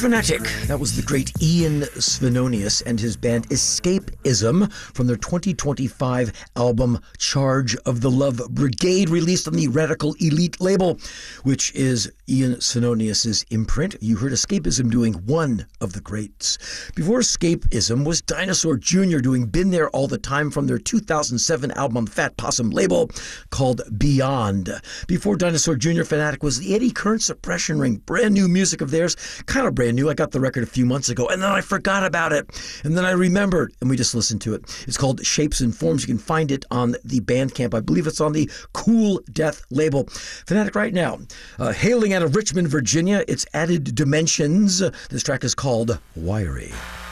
Fanatic. That was the great Ian Svenonius and his band Escapism from their 2025 album Charge of the Love Brigade, released on the Radical Elite label, which is Ian Svenonius's imprint. You heard Escapism doing One of the Greats. Before Escapism was Dinosaur Jr. doing Been There All the Time from their 2007 album Fat Possum label called Beyond. Before Dinosaur Jr., Fanatic was the Eddie Kern Suppression Ring, brand new music of theirs, kind of brand new. I got the record a few months ago, and then I forgot about it, and then I remembered, and we just listened to it. It's called Shapes and Forms. You can find it on the Bandcamp. I believe it's on the Cool Death label. Fanatic right now, hailing out of Richmond, Virginia. It's Added Dimensions. This track is called Wiry.